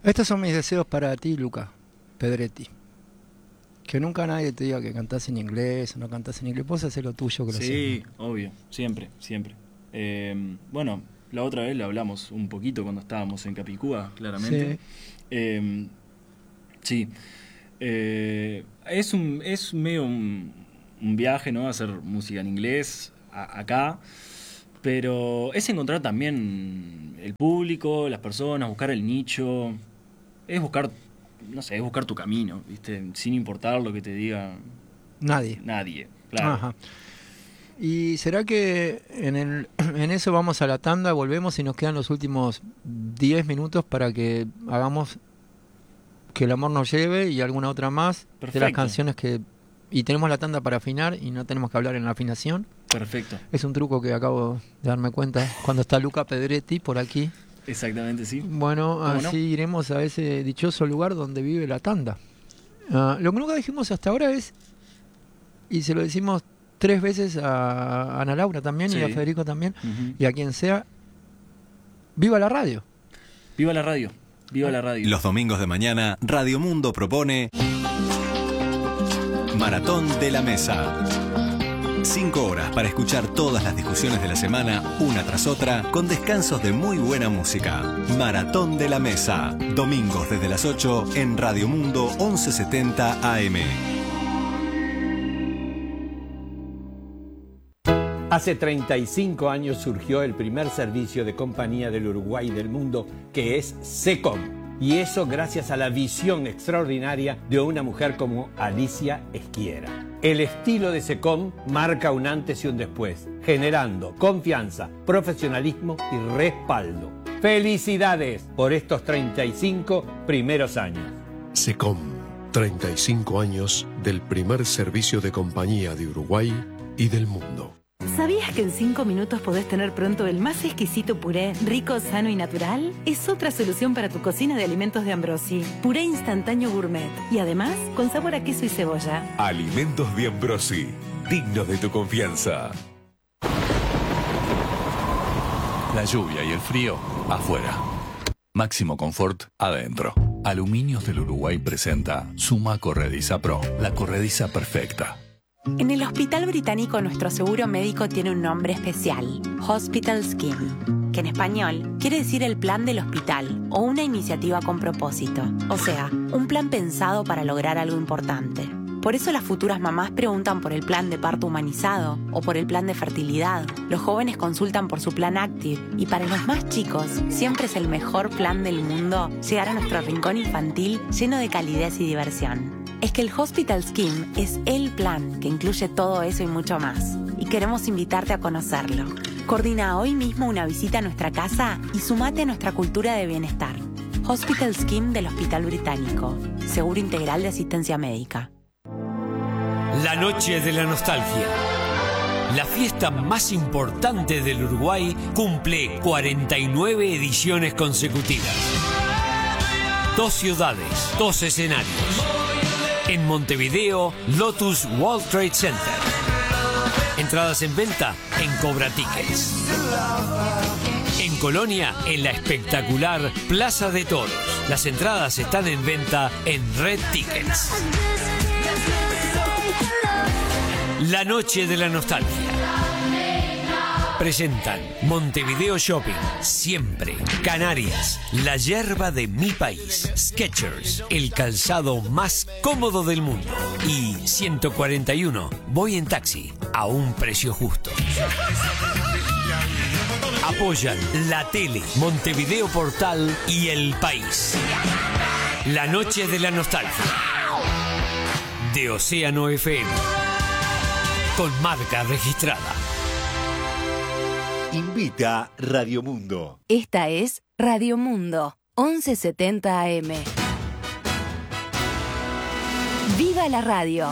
Estos son mis deseos para ti, Luca Pedretti. Que nunca nadie te diga que cantás en inglés o no cantás en inglés. Vos hacés lo tuyo, que lo Sí, obvio, siempre. Bueno, la otra vez lo hablamos un poquito cuando estábamos en Capicúa, claramente. Sí. Es medio un viaje, ¿no? Hacer música en inglés acá. Pero es encontrar también el público, las personas, buscar el nicho. Es buscar, no sé, es buscar tu camino, ¿viste? Sin importar lo que te diga nadie, claro. Ajá. ¿Y será que en eso vamos a la tanda, volvemos y nos quedan los últimos 10 minutos para que hagamos Que el amor nos lleve y alguna otra más? Perfecto. De las canciones que... Y tenemos la tanda para afinar y no tenemos que hablar en la afinación. Perfecto. Es un truco que acabo de darme cuenta cuando está Luca Pedretti por aquí. Exactamente, sí. Bueno, así no? iremos a ese dichoso lugar donde vive la tanda. Lo que nunca dijimos hasta ahora es, y se lo decimos 3 veces a Ana Laura también, sí, y a Federico también, y a quien sea, ¡viva la radio! ¡Viva la radio! ¡Viva la radio! Los domingos de mañana, Radio Mundo propone Maratón de la Mesa. 5 horas para escuchar todas las discusiones de la semana, una tras otra, con descansos de muy buena música. Maratón de la Mesa. Domingos desde las 8 en Radio Mundo 1170 AM. Hace 35 años surgió el primer servicio de compañía del Uruguay y del mundo, que es SECOM. Y eso gracias a la visión extraordinaria de una mujer como Alicia Esquiera. El estilo de SECOM marca un antes y un después, generando confianza, profesionalismo y respaldo. ¡Felicidades por estos 35 primeros años! SECOM, 35 años del primer servicio de compañía de Uruguay y del mundo. ¿Sabías que en 5 minutos podés tener pronto el más exquisito puré, rico, sano y natural? Es otra solución para tu cocina de alimentos de Ambrosi. Puré instantáneo gourmet. Y además, con sabor a queso y cebolla. Alimentos de Ambrosi. Dignos de tu confianza. La lluvia y el frío, afuera. Máximo confort, adentro. Aluminios del Uruguay presenta Suma Corrediza Pro. La corrediza perfecta. En el Hospital Británico nuestro seguro médico tiene un nombre especial, Hospital Scheme, que en español quiere decir el plan del hospital o una iniciativa con propósito, o sea, un plan pensado para lograr algo importante. Por eso las futuras mamás preguntan por el plan de parto humanizado o por el plan de fertilidad. Los jóvenes consultan por su plan Active y para los más chicos siempre es el mejor plan del mundo llegar a nuestro rincón infantil lleno de calidez y diversión. Es que el Hospital Scheme es el plan que incluye todo eso y mucho más. Y queremos invitarte a conocerlo. Coordina hoy mismo una visita a nuestra casa y sumate a nuestra cultura de bienestar. Hospital Scheme del Hospital Británico. Seguro Integral de Asistencia Médica. La Noche de la Nostalgia. La fiesta más importante del Uruguay cumple 49 ediciones consecutivas. 2 ciudades, 2 escenarios. En Montevideo, Lotus World Trade Center. Entradas en venta en Cobra Tickets. En Colonia, en la espectacular Plaza de Toros. Las entradas están en venta en Red Tickets. La Noche de la Nostalgia. Presentan Montevideo Shopping, Siempre, Canarias, La Yerba de mi país, Skechers, el calzado más cómodo del mundo y 141, Voy en Taxi, a un precio justo. Apoyan La Tele, Montevideo Portal y El País. La Noche de la Nostalgia. De Océano FM. Con marca registrada. Invita Radio Mundo. Esta es Radio Mundo, 1170 AM. ¡Viva la radio!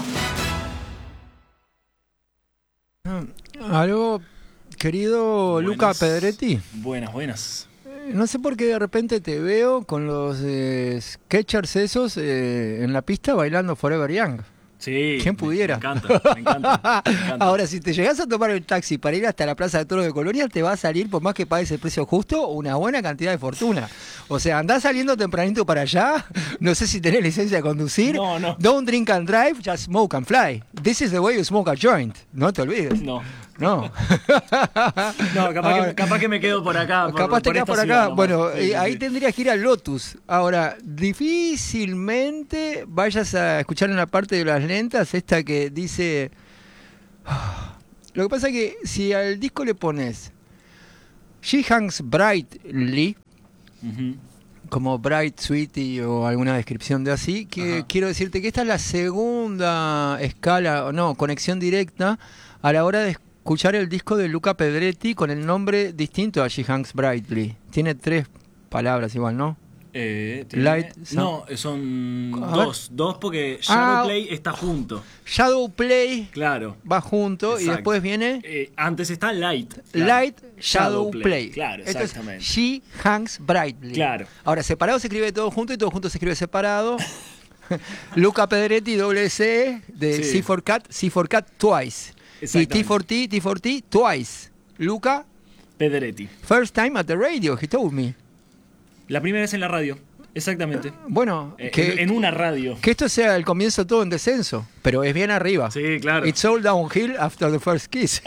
Aló, querido buenas. Luca Pedretti. Buenas. No sé por qué de repente te veo con los Skechers esos en la pista bailando Forever Young. Sí, ¿quién pudiera? Me encanta. Ahora, si te llegás a tomar el taxi para ir hasta la Plaza de Toros de Colonia, te va a salir, por más que pagues el precio justo, una buena cantidad de fortuna. O sea, andás saliendo tempranito para allá. No sé si tenés licencia de conducir. No. Don't drink and drive, just smoke and fly. This is the way you smoke a joint. No te olvides. No. No. No, capaz que me quedo por acá. Capaz te quedas por acá. Ciudad, bueno, sí. ahí tendrías que ir al Lotus. Ahora, difícilmente vayas a escuchar en la parte de las lentas esta que dice... Lo que pasa es que si al disco le pones She Hangs Brightly, como Bright Sweetie o alguna descripción de así, que quiero decirte que esta es la segunda escala, o no, conexión directa a la hora de escuchar el disco de Luca Pedretti con el nombre distinto a She Hangs Brightly. Tiene 3 palabras igual, ¿no? Light, no, son dos porque Shadowplay está junto. Shadowplay, claro, va junto. Exacto. Y después viene antes está Light, claro. Light Shadowplay. Claro, exactamente. Entonces, She Hangs Brightly. Claro. Ahora, separado se escribe todo junto y todo junto se escribe separado. Luca Pedretti, C de sí. C4Cat twice. Y T4T twice. Luca Pedretti. First time at the radio, he told me. La primera vez en la radio, exactamente. Bueno, en una radio. Que esto sea el comienzo todo en descenso, pero es bien arriba. Sí, claro. It's all downhill after the first kiss.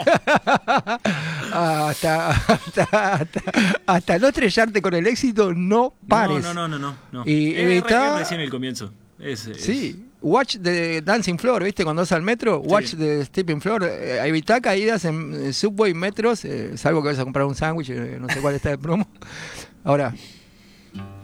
hasta no estrellarte con el éxito, no pares. No. Y evita... recién el comienzo. Sí. Watch the dancing floor, ¿viste? Cuando vas al metro, watch the stepping floor. Evita caídas en subway, metros, salvo que vas a comprar un sándwich, no sé cuál está de promo. Ahora...